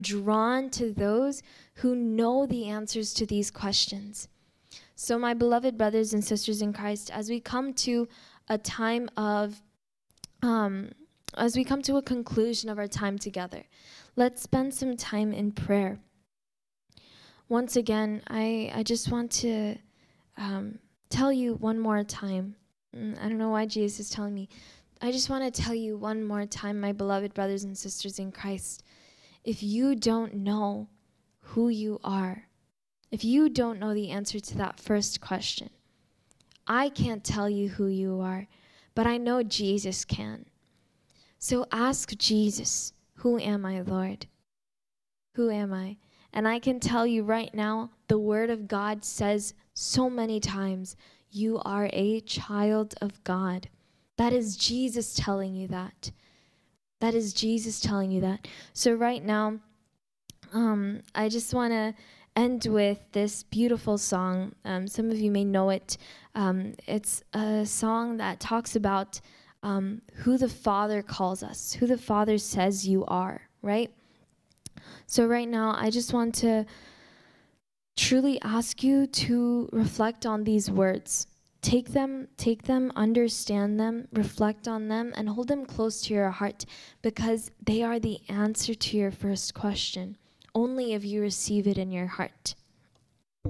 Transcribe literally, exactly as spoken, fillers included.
drawn to those who know the answers to these questions. So my beloved brothers and sisters in Christ, as we come to a time of, um, as we come to a conclusion of our time together, let's spend some time in prayer. Once again, I, I just want to um, tell you one more time. I don't know why Jesus is telling me. I just want to tell you one more time, my beloved brothers and sisters in Christ. If you don't know who you are, if you don't know the answer to that first question, I can't tell you who you are, but I know Jesus can. So ask Jesus, who am I, Lord? Who am I? And I can tell you right now, the Word of God says so many times, you are a child of God. That is Jesus telling you that. That is Jesus telling you that. So right now, um, I just want to end with this beautiful song. Um, some of you may know it. Um, it's a song that talks about um, who the Father calls us, who the Father says you are, right? So right now, I just want to truly ask you to reflect on these words. Take them, take them, understand them, reflect on them, and hold them close to your heart, because they are the answer to your first question, only if you receive it in your heart.